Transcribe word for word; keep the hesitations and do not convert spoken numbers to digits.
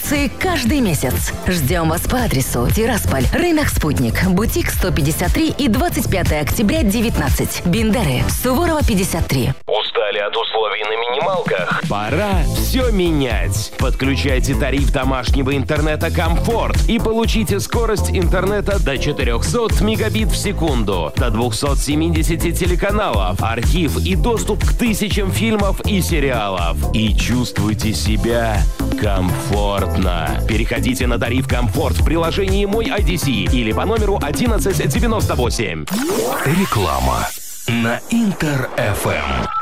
акции каждый месяц. Ждем вас по адресу Тирасполь, рынок «Спутник», бутик сто пятьдесят три и двадцать пятого октября девятнадцать. Бендеры, Суворова пятьдесят три. Устали от условий на минималках? Пора все менять. Подключайте тариф домашнего интернета «Комфорт» и получите скорость интернета до четыреста мегабит в секунду, до двести семьдесят телеканалов, архив и доступ к тысячам фильмов и сериалов. И чувствуйте себя комфортно. Переходите на тариф «Комфорт» в приложении «Мой ай ди си» или по номеру одиннадцать девяносто восемь. Реклама на Интер эф эм.